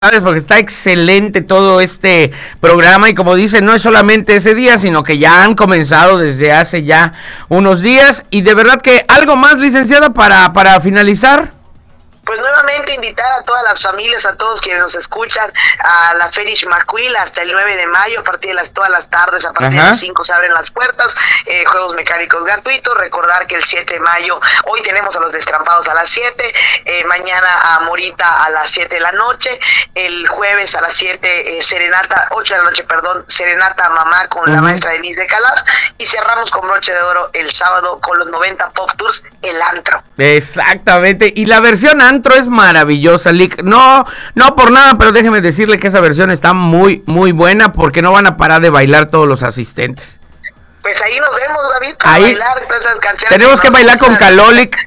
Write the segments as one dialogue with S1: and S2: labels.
S1: Porque está excelente todo este programa y como dicen, no es solamente ese día, sino que ya han comenzado desde hace ya unos días y de verdad que algo más, licenciada, para finalizar.
S2: Pues nuevamente invitar a todas las familias, a todos quienes nos escuchan, a la Feria Ixmaquil hasta el 9 de mayo, a partir de todas las tardes, a partir de las 5 se abren las puertas, juegos mecánicos gratuitos. Recordar que el 7 de mayo, hoy tenemos a los Destrampados a las 7, mañana a Morita a las 7 de la noche, el jueves a las 7, serenata, 8 de la noche, perdón, serenata a mamá con la maestra Denise de Calaf, y cerramos con broche de oro el sábado con los 90 Pop Tours, el antro.
S1: Exactamente, y la versión antro es maravillosa, Lick. No por nada, pero déjeme decirle que esa versión está muy, muy buena porque no van a parar de bailar todos los asistentes.
S2: Pues ahí nos vemos, David, para
S1: ahí
S2: bailar todas esas canciones.
S1: Tenemos que bailar con Calolic.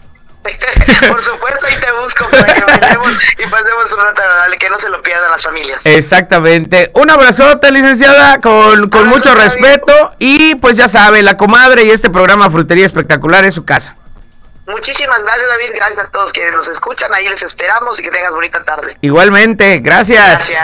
S2: Por supuesto, ahí te busco para que bailemos y pasemos un rato agradable, que no se lo pierdan las familias.
S1: Exactamente. Un abrazote, licenciada, con mucho respeto. Y pues ya sabe, la comadre y este programa Frutería Espectacular es su casa.
S2: Muchísimas gracias, David, gracias a todos quienes nos escuchan, ahí les esperamos y que tengas bonita tarde.
S1: Igualmente, gracias.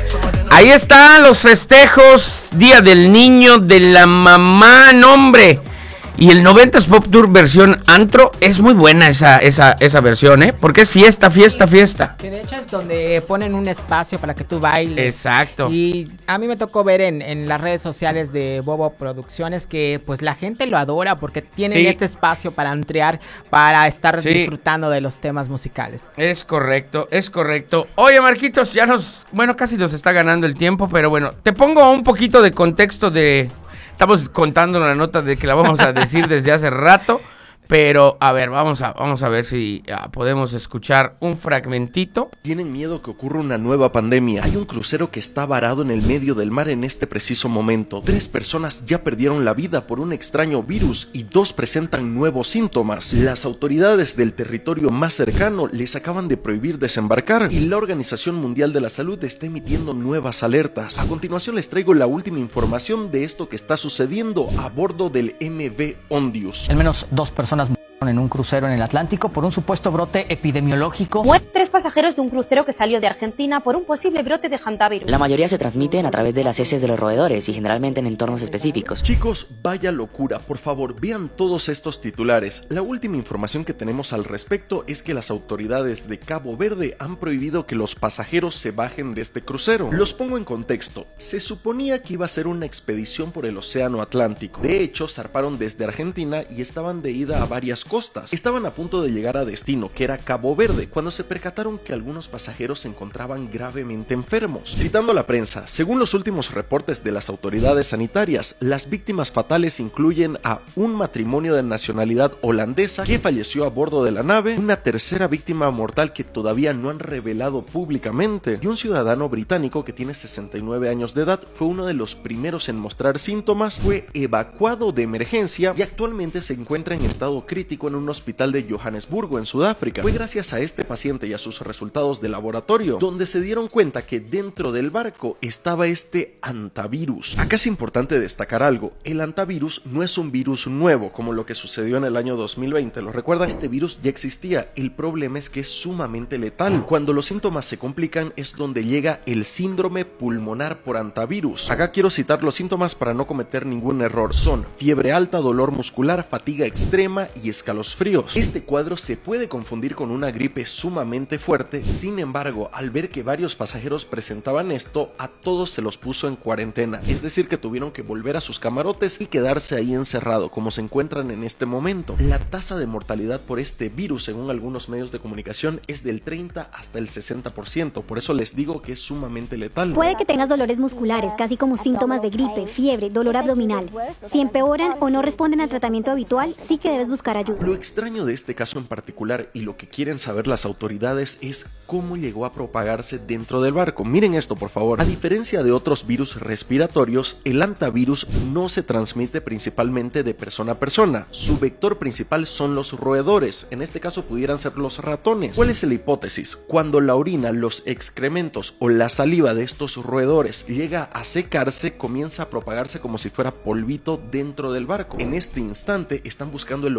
S1: Ahí están los festejos, Día del Niño, de la Mamá, nombre. Y el 90s Pop Tour versión antro es muy buena esa versión, porque es fiesta.
S3: Que de hecho es donde ponen un espacio para que tú bailes.
S1: Exacto.
S3: Y a mí me tocó ver en las redes sociales de Bobo Producciones que pues la gente lo adora porque tienen este espacio para antrear, para estar disfrutando de los temas musicales.
S1: Es correcto. Oye, Marquitos, casi nos está ganando el tiempo, pero bueno, te pongo un poquito de contexto de... Estamos contando una nota de que la vamos a decir desde hace rato, pero a ver, vamos a ver si podemos escuchar un fragmentito.
S4: Tienen miedo que ocurra una nueva pandemia. Hay un crucero que está varado en el medio del mar en este preciso momento. 3 personas ya perdieron la vida por un extraño virus y 2 presentan nuevos síntomas. Las autoridades del territorio más cercano les acaban de prohibir desembarcar y la Organización Mundial de la Salud está emitiendo nuevas alertas. A continuación les traigo la última información de esto que está sucediendo a bordo del MV Ondius.
S5: Al menos 2 personas en un crucero en el Atlántico por un supuesto brote epidemiológico.
S6: Mueren 3 pasajeros de un crucero que salió de Argentina por un posible brote de hantavirus.
S7: La mayoría se transmiten a través de las heces de los roedores y generalmente en entornos específicos.
S4: Chicos, vaya locura, por favor, vean todos estos titulares. La última información que tenemos al respecto es que las autoridades de Cabo Verde han prohibido que los pasajeros se bajen de este crucero. Los pongo en contexto. Se suponía que iba a ser una expedición por el océano Atlántico. De hecho, zarparon desde Argentina y estaban de ida a varias costas. Estaban a punto de llegar a destino, que era Cabo Verde, cuando se percataron que algunos pasajeros se encontraban gravemente enfermos. Citando a la prensa, según los últimos reportes de las autoridades sanitarias, las víctimas fatales incluyen a un matrimonio de nacionalidad holandesa que falleció a bordo de la nave, una tercera víctima mortal que todavía no han revelado públicamente, y un ciudadano británico que tiene 69 años de edad, fue uno de los primeros en mostrar síntomas, fue evacuado de emergencia y actualmente se encuentra en estado crítico en un hospital de Johannesburgo, en Sudáfrica. Fue gracias a este paciente y a sus resultados de laboratorio donde se dieron cuenta que dentro del barco estaba este hantavirus. Acá es importante destacar algo: el hantavirus no es un virus nuevo como lo que sucedió en el año 2020. ¿Lo recuerda? Este virus ya existía. El problema es que es sumamente letal. Cuando los síntomas se complican es donde llega el síndrome pulmonar por hantavirus. Acá quiero citar los síntomas para no cometer ningún error. Son fiebre alta, dolor muscular, fatiga extrema y escalofríos. Este cuadro se puede confundir con una gripe sumamente fuerte. Sin embargo, al ver que varios pasajeros presentaban esto, a todos se los puso en cuarentena, es decir que tuvieron que volver a sus camarotes y quedarse ahí encerrado como se encuentran en este momento. La tasa de mortalidad por este virus, según algunos medios de comunicación, es del 30 hasta el 60%, por eso les digo que es sumamente letal.
S8: Puede que tengas dolores musculares, casi como síntomas de gripe, fiebre, dolor abdominal. Si empeoran o no responden al tratamiento habitual, sí que debes buscar ayuda.
S4: Lo extraño de este caso en particular y lo que quieren saber las autoridades es cómo llegó a propagarse dentro del barco. Miren esto, por favor. A diferencia de otros virus respiratorios, el hantavirus no se transmite principalmente de persona a persona. Su vector principal son los roedores. En este caso pudieran ser los ratones. ¿Cuál es la hipótesis? Cuando la orina, los excrementos o la saliva de estos roedores llega a secarse, comienza a propagarse como si fuera polvito dentro del barco. En este instante están buscando el origen, la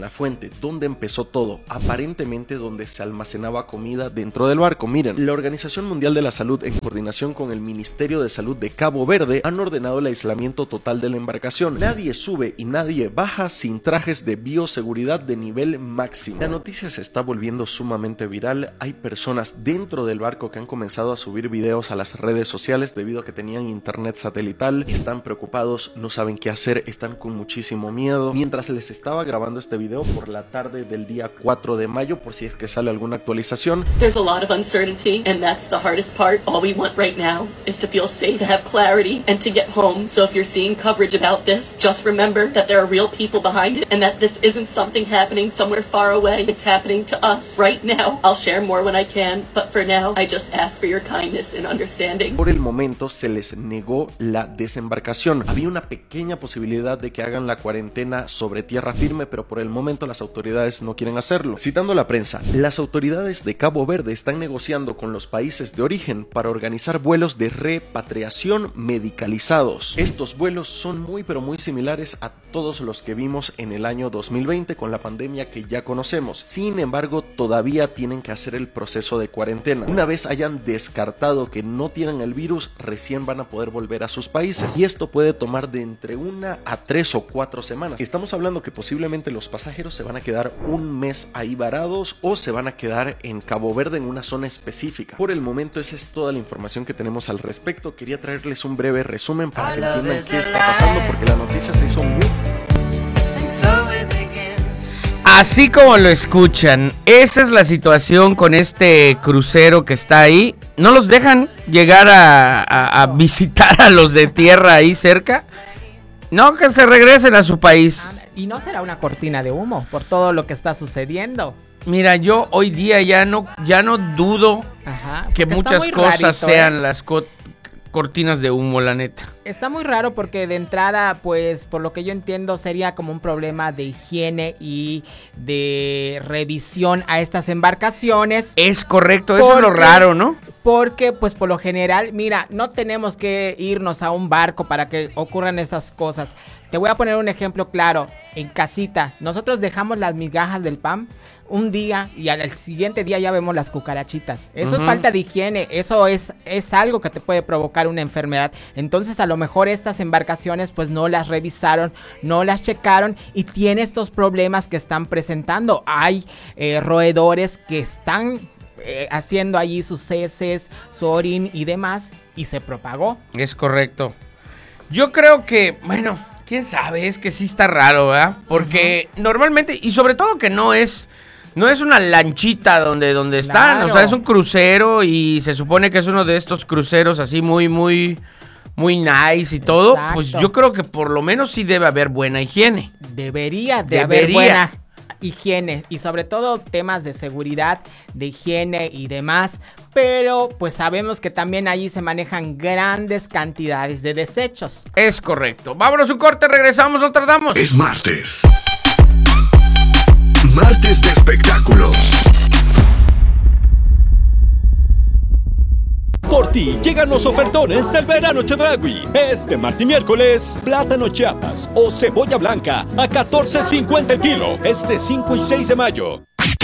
S4: la fuente, donde empezó todo, aparentemente donde se almacenaba comida dentro del barco. Miren, la Organización Mundial de la Salud, en coordinación con el Ministerio de Salud de Cabo Verde, han ordenado el aislamiento total de la embarcación. Nadie sube y nadie baja sin trajes de bioseguridad de nivel máximo. La noticia se está volviendo sumamente viral. Hay personas dentro del barco que han comenzado a subir videos a las redes sociales debido a que tenían internet satelital. Están preocupados, no saben qué hacer, están con muchísimo miedo. Mientras les estaba grabando este video por la tarde del día 4 de mayo, por si es que sale alguna actualización.
S9: There's a lot of uncertainty, and that's the hardest part. All we want right now is to feel safe, to have clarity, and to get home. So if you're seeing coverage about this, just remember that there are real people behind it, and that this isn't something happening somewhere far away. It's happening to us right now. I'll share more when I can, but for now, I just ask for your kindness and understanding.
S4: Por el momento se les negó la desembarcación. Había una pequeña posibilidad de que hagan la cuarentena sobre tierra firme, pero por el momento las autoridades no quieren hacerlo. Citando la prensa, las autoridades de Cabo Verde están negociando con los países de origen para organizar vuelos de repatriación medicalizados. Estos vuelos son muy pero muy similares a todos los que vimos en el año 2020 con la pandemia que ya conocemos. Sin embargo, todavía tienen que hacer el proceso de cuarentena. Una vez hayan descartado que no tienen el virus, recién van a poder volver a sus países, y esto puede tomar de entre 1 a 3 o 4 semanas. Estamos hablando que posiblemente los pasajeros se van a quedar un mes ahí varados o se van a quedar en Cabo Verde en una zona específica. Por el momento esa es toda la información que tenemos al respecto. Quería traerles un breve resumen para que entiendan qué está pasando, porque la noticia se hizo muy...
S1: Así como lo escuchan, esa es la situación con este crucero que está ahí. No los dejan llegar a visitar a los de tierra ahí cerca. No, que se regresen a su país.
S3: Y no será una cortina de humo por todo lo que está sucediendo.
S1: Mira, yo hoy día ya no dudo que muchas cosas sean las cortinas de humo, la neta.
S3: Está muy raro porque de entrada, pues, por lo que yo entiendo, sería como un problema de higiene y de revisión a estas embarcaciones.
S1: Es correcto, eso es lo raro, ¿no?
S3: Porque, pues, por lo general, mira, no tenemos que irnos a un barco para que ocurran estas cosas. Te voy a poner un ejemplo claro. En casita, nosotros dejamos las migajas del pan un día y al siguiente día ya vemos las cucarachitas. Eso es falta de higiene, eso es algo que te puede provocar una enfermedad. Entonces a lo mejor estas embarcaciones pues no las revisaron, no las checaron y tiene estos problemas que están presentando. Hay roedores que están haciendo allí sus heces, su orín y demás y se propagó.
S1: Es correcto. Yo creo que, bueno, quién sabe, es que sí está raro, ¿verdad? Porque normalmente, y sobre todo que no es una lanchita donde están, claro. O sea, es un crucero y se supone que es uno de estos cruceros así muy nice y todo. Exacto. Pues yo creo que por lo menos sí debe haber buena higiene.
S3: Debería haber buena higiene y sobre todo temas de seguridad, de higiene y demás, pero pues sabemos que también allí se manejan grandes cantidades de desechos.
S1: Es correcto. Vámonos un corte, regresamos, no tardamos.
S10: Es martes. Martes de espectáculos.
S11: Por ti llegan los ofertones del verano Chedraui. Este martes y miércoles, plátano Chiapas o cebolla blanca a $14.50 el kilo. Este 5 y 6 de mayo.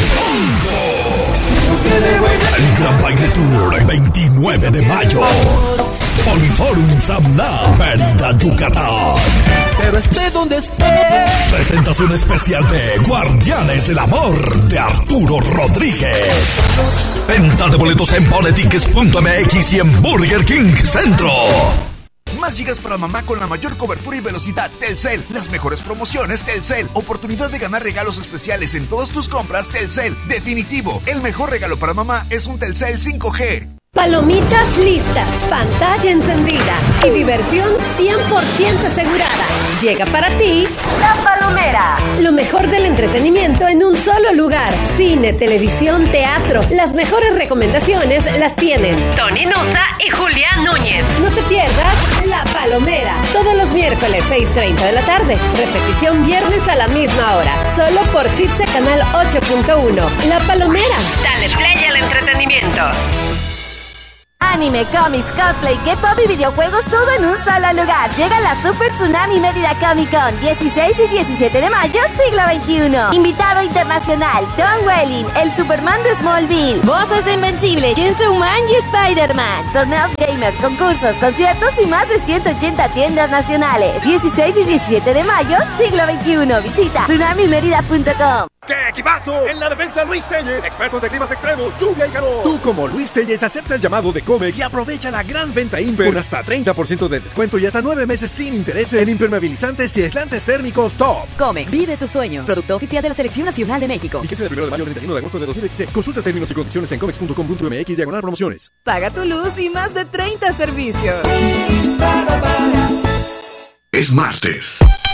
S10: El Gran Baile Tour, 29 de mayo. Poliforum Samná, Mérida, Yucatán.
S12: Pero esté donde esté.
S10: Presentación especial de Guardianes del Amor de Arturo Rodríguez. Venta de boletos en boletickets.mx y en Burger King Centro.
S13: Más gigas para mamá con la mayor cobertura y velocidad. Telcel, las mejores promociones Telcel. Oportunidad de ganar regalos especiales en todas tus compras Telcel. Definitivo, el mejor regalo para mamá es un Telcel 5G.
S14: Palomitas listas, pantalla encendida y diversión 100% asegurada. Llega para ti La Palomera. Lo mejor del entretenimiento en un solo lugar. Cine, televisión, teatro. Las mejores recomendaciones las tienen Tony Nosa y Julián Núñez. No te pierdas La Palomera. Todos los miércoles 6:30 de la tarde. Repetición viernes a la misma hora. Solo por CIPSE Canal 8.1. La Palomera. Dale play al entretenimiento.
S15: Anime, cómics, cosplay, K-pop y videojuegos, todo en un solo lugar. Llega la Super Tsunami Mérida Comic Con, 16 y 17 de mayo, siglo XXI. Invitado internacional, Tom Welling, el Superman de Smallville. Voces de Invencible, Chainsaw Man y Spider-Man. Torneos gamers, concursos, conciertos y más de 180 tiendas nacionales. 16 y 17 de mayo, siglo XXI. Visita tsunamimerida.com.
S16: ¡Qué equipazo! En la defensa, Luis Telles, expertos de climas extremos, lluvia y calor. Tú, como Luis Telles, acepta el llamado de Comex y aprovecha la gran venta Imper con hasta 30% de descuento y hasta 9 meses sin intereses en impermeabilizantes y aislantes térmicos top.
S17: Comex, vive tus sueños. Producto oficial de la Selección Nacional de México.
S16: Fíjese del 1 de mayo al 31 de agosto de 2016. Consulta términos y condiciones en comex.com.mx/promociones.
S17: Paga tu luz y más de 30 servicios.
S10: Es martes.